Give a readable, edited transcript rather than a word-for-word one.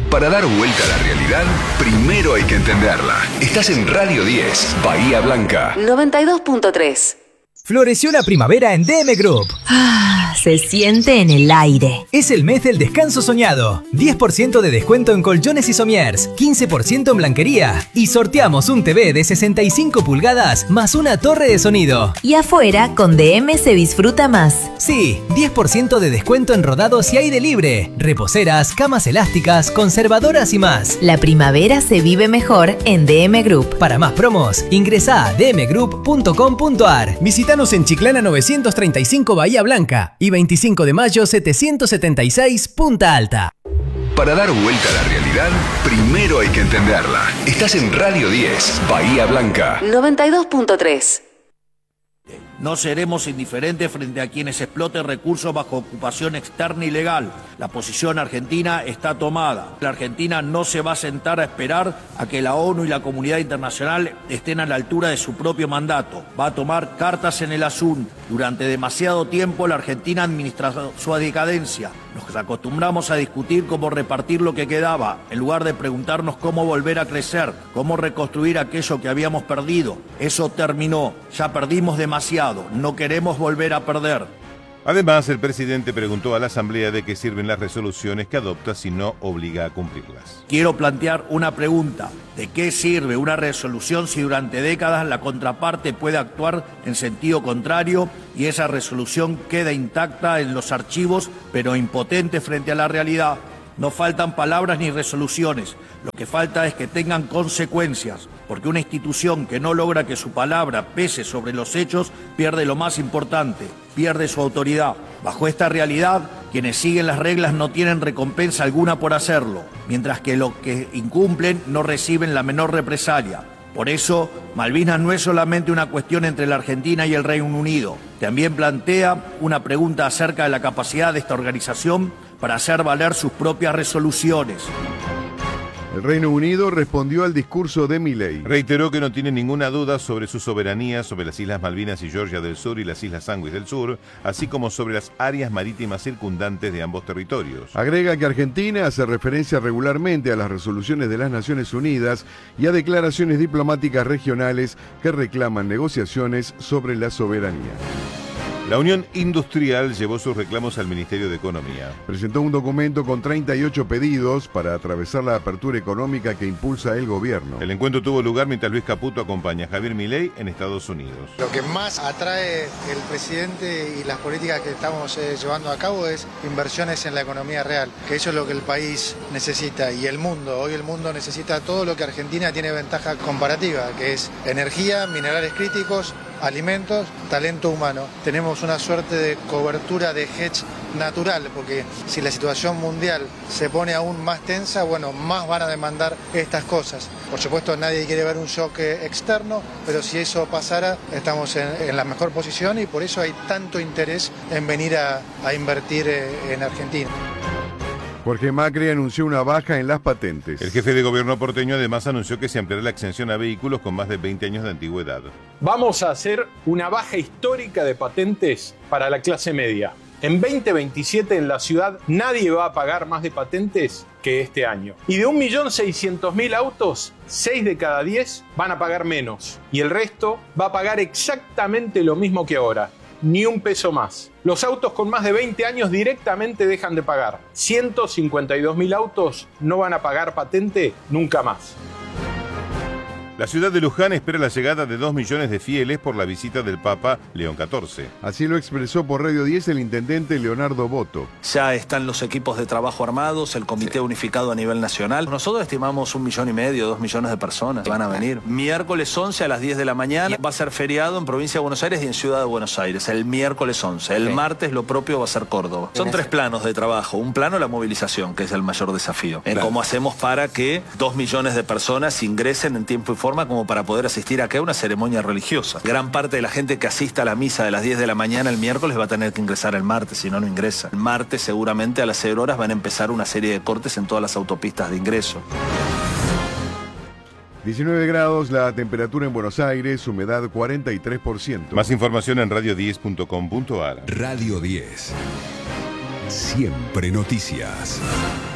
Para dar vuelta a la realidad, primero hay que entenderla. Estás en Radio 10, Bahía Blanca. 92.3. Floreció la primavera en DM Group. Se siente en el aire. Es el mes del descanso soñado. 10% de descuento en colchones y somiers, 15% en blanquería. Y sorteamos un TV de 65 pulgadas más una torre de sonido. Y afuera, con DM se disfruta más. Sí, 10% de descuento en rodados y aire libre. Reposeras, camas elásticas, conservadoras y más. La primavera se vive mejor en DM Group. Para más promos, ingresa a dmgroup.com.ar. Visítanos en Chiclana 935 Bahía Blanca y 25 de mayo 776 Punta Alta. Para dar vuelta a la realidad, primero hay que entenderla. Estás en Radio 10, Bahía Blanca. 92.3. No seremos indiferentes frente a quienes exploten recursos bajo ocupación externa ilegal. La posición argentina está tomada. La Argentina no se va a sentar a esperar a que la ONU y la comunidad internacional estén a la altura de su propio mandato. Va a tomar cartas en el asunto. Durante demasiado tiempo la Argentina administra su decadencia. Nos acostumbramos a discutir cómo repartir lo que quedaba, en lugar de preguntarnos cómo volver a crecer, cómo reconstruir aquello que habíamos perdido. Eso terminó. Ya perdimos demasiado. No queremos volver a perder. Además, el presidente preguntó a la Asamblea de qué sirven las resoluciones que adopta si no obliga a cumplirlas. Quiero plantear una pregunta. ¿De qué sirve una resolución si durante décadas la contraparte puede actuar en sentido contrario y esa resolución queda intacta en los archivos, pero impotente frente a la realidad? No faltan palabras ni resoluciones. Lo que falta es que tengan consecuencias, porque una institución que no logra que su palabra pese sobre los hechos pierde lo más importante, pierde su autoridad. Bajo esta realidad, quienes siguen las reglas no tienen recompensa alguna por hacerlo, mientras que los que incumplen no reciben la menor represalia. Por eso, Malvinas no es solamente una cuestión entre la Argentina y el Reino Unido. También plantea una pregunta acerca de la capacidad de esta organización para hacer valer sus propias resoluciones. El Reino Unido respondió al discurso de Milei. Reiteró que no tiene ninguna duda sobre su soberanía sobre las Islas Malvinas y Georgia del Sur y las Islas Sandwich del Sur, así como sobre las áreas marítimas circundantes de ambos territorios. Agrega que Argentina hace referencia regularmente a las resoluciones de las Naciones Unidas y a declaraciones diplomáticas regionales que reclaman negociaciones sobre la soberanía. La Unión Industrial llevó sus reclamos al Ministerio de Economía. Presentó un documento con 38 pedidos para atravesar la apertura económica que impulsa el gobierno. El encuentro tuvo lugar mientras Luis Caputo acompaña a Javier Milei en Estados Unidos. Lo que más atrae el presidente y las políticas que estamos llevando a cabo es inversiones en la economía real, que eso es lo que el país necesita y el mundo. Hoy el mundo necesita todo lo que Argentina tiene ventaja comparativa, que es energía, minerales críticos, alimentos, talento humano. Tenemos una suerte de cobertura de hedge natural, porque si la situación mundial se pone aún más tensa, bueno, más van a demandar estas cosas. Por supuesto, nadie quiere ver un shock externo, pero si eso pasara, estamos en la mejor posición y por eso hay tanto interés en venir a invertir en Argentina. Jorge Macri anunció una baja en las patentes. El jefe de gobierno porteño además anunció que se ampliará la exención a vehículos con más de 20 años de antigüedad. Vamos a hacer una baja histórica de patentes para la clase media. En 2027 en la ciudad nadie va a pagar más de patentes que este año. Y de 1.600.000 autos, 6 de cada 10 van a pagar menos. Y el resto va a pagar exactamente lo mismo que ahora. Ni un peso más. Los autos con más de 20 años directamente dejan de pagar. 152.000 autos no van a pagar patente nunca más. La ciudad de Luján espera la llegada de 2 millones de fieles por la visita del Papa León XIV. Así lo expresó por Radio 10 el intendente Leonardo Boto. Ya están los equipos de trabajo armados, el comité unificado a nivel nacional. Nosotros estimamos 1,5 millones, 2 millones de personas van a venir. Miércoles 11 a las 10 de la mañana va a ser feriado en Provincia de Buenos Aires y en Ciudad de Buenos Aires. El miércoles 11. El martes lo propio va a ser Córdoba. Son 3 planos de trabajo. Un plano, la movilización, que es el mayor desafío. Claro. ¿Cómo hacemos para que 2 millones de personas ingresen en tiempo y forma como para poder asistir acá a una ceremonia religiosa? Gran parte de la gente que asista a la misa de las 10 de la mañana el miércoles va a tener que ingresar el martes, si no, no ingresa. El martes seguramente a las 0 horas van a empezar una serie de cortes en todas las autopistas de ingreso. 19 grados la temperatura en Buenos Aires, humedad 43%. Más información en radio10.com.ar. Radio 10. Siempre noticias.